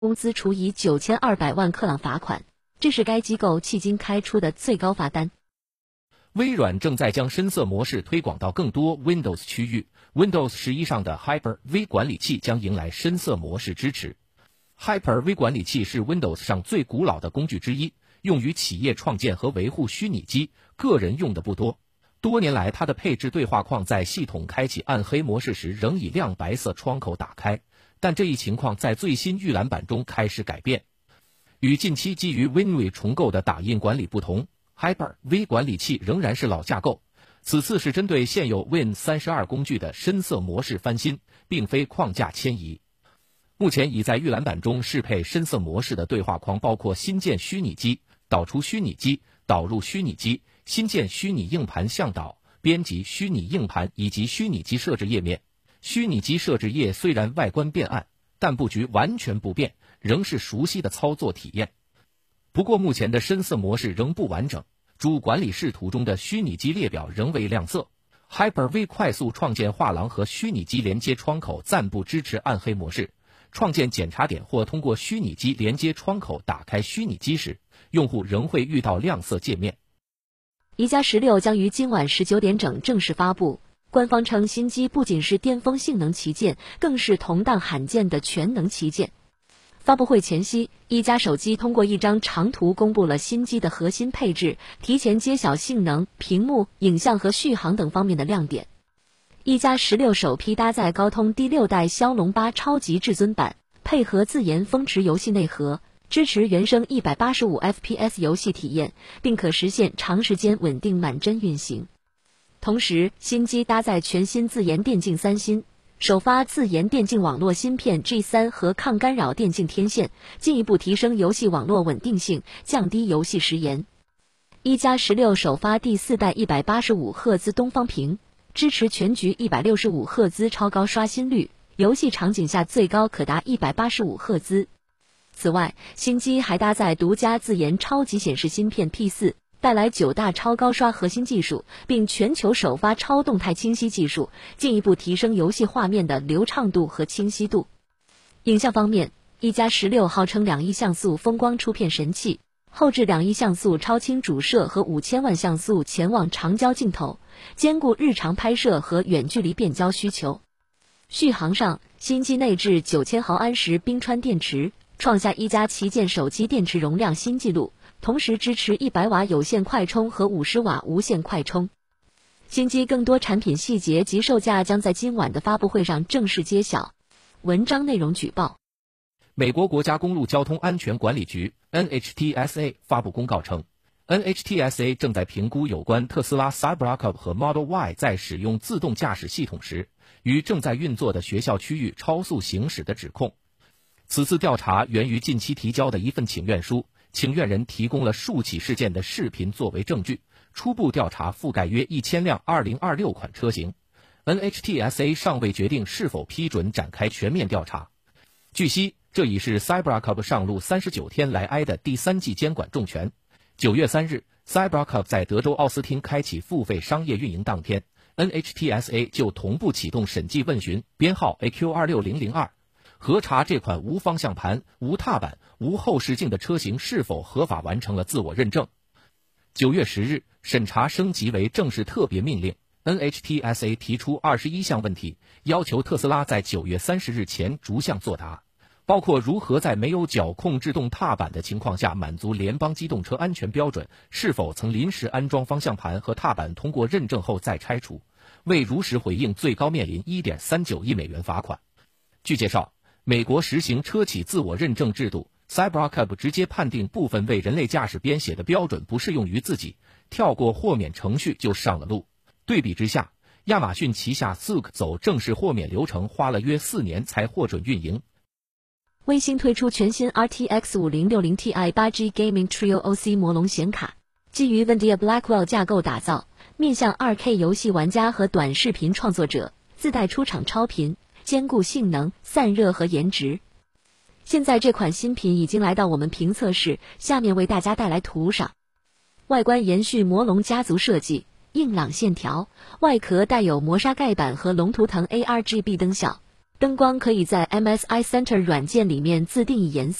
公司处以9200万克朗罚款，这是该机构迄今开出的最高罚单。 微软正在将深色模式推广到更多 Windows 区域。Windows 11上的 Hyper-V 管理器将迎来深色模式支持。Hyper-V 管理器是 Windows 上最古老的工具之一，用于企业创建和维护虚拟机，个人用的不多。多年来，它的配置对话框在系统开启暗黑模式时仍以亮白色窗口打开，但这一情况在最新预览版中开始改变。与近期基于 WinRAR 重构的打印管理不同， Hyper-V 管理器仍然是老架构，此次是针对现有 Win32 工具的深色模式翻新，并非框架迁移。目前已在预览版中适配深色模式的对话框包括新建虚拟机、导出虚拟机、导入虚拟机、新建虚拟硬盘向导、编辑虚拟硬盘以及虚拟机设置页面。虚拟机设置页虽然外观变暗，但布局完全不变，仍是熟悉的操作体验。不过目前的深色模式仍不完整，主管理视图中的虚拟机列表仍未亮色。Hyper-V 快速创建画廊和虚拟机连接窗口暂不支持暗黑模式，创建检查点或通过虚拟机连接窗口打开虚拟机时，用户仍会遇到亮色界面。 宜家16将于今晚19点整正式发布。官方称新机不仅是巅峰性能旗舰，更是同档罕见的全能旗舰。发布会前夕，一加手机通过一张长图公布了新机的核心配置，提前揭晓性能、屏幕、影像和续航等方面的亮点。一加16首批搭载高通第6代骁龙8超级至尊版，配合自研风驰游戏内核，支持原生185 FPS 游戏体验，并可实现长时间稳定满帧运行。同时，新机搭载全新自研电竞3芯，首发自研电竞网络芯片 G3 和抗干扰电竞天线，进一步提升游戏网络稳定性，降低游戏时延。一加16首发第4代185赫兹东方屏，支持全局165赫兹超高刷新率，游戏场景下最高可达185赫兹。此外，新机还搭载独家自研超级显示芯片 P4，带来9大超高刷核心技术，并全球首发超动态清晰技术，进一步提升游戏画面的流畅度和清晰度。影像方面，一加16号称2亿像素风光出片神器，后置2亿像素超清主摄和5000万像素潜望长焦镜头，兼顾日常拍摄和远距离变焦需求。续航上，新机内置9000毫安时冰川电池，创下一加旗舰手机电池容量新纪录，同时支持100瓦有线快充和50瓦无线快充。新机更多产品细节及售价将在今晚的发布会上正式揭晓。文章内容举报。 美国国家公路交通安全管理局 NHTSA 发布公告称， NHTSA 正在评估有关特斯拉 Cybertruck 和 Model Y 在使用自动驾驶系统时与正在运作的学校区域超速行驶的指控。此次调查源于近期提交的一份请愿书，请愿人提供了数起事件的视频作为证据，初步调查覆盖约1000辆2026款车型。NHTSA 尚未决定是否批准展开全面调查。据悉，这已是 Cybertruck 上路39天来挨的第3记监管重拳。9月3日 ，Cybertruck 在德州奥斯汀开启付费商业运营当天， NHTSA 就同步启动审计问询，编号 AQ26002，核查这款无方向盘、无踏板、无后视镜的车型是否合法完成了自我认证。9月10日，审查升级为正式特别命令。NHTSA 提出21项问题，要求特斯拉在9月30日前逐项作答，包括如何在没有脚控制动踏板的情况下满足联邦机动车安全标准，是否曾临时安装方向盘和踏板通过认证后再拆除，未如实回应最高面临 1.39亿美元罚款。据介绍，美国实行车企自我认证制度， Cybertruck 直接判定部分为人类驾驶编写的标准不适用于自己，跳过豁免程序就上了路。对比之下，亚马逊旗下 Zoox 走正式豁免流程花了约4年才获准运营。 微星推出全新 RTX 5060 Ti 8G Gaming Trio OC 魔龙显卡，基于 NVIDIA Blackwell 架构打造，面向 2K 游戏玩家和短视频创作者，自带出厂超频，兼顾性能、散热和颜值。现在这款新品已经来到我们评测室，下面为大家带来图赏。外观延续魔龙家族设计，硬朗线条，外壳带有磨砂盖板和龙图腾 ARGB 灯效， 灯光可以在 MSI Center 软件里面自定义颜色。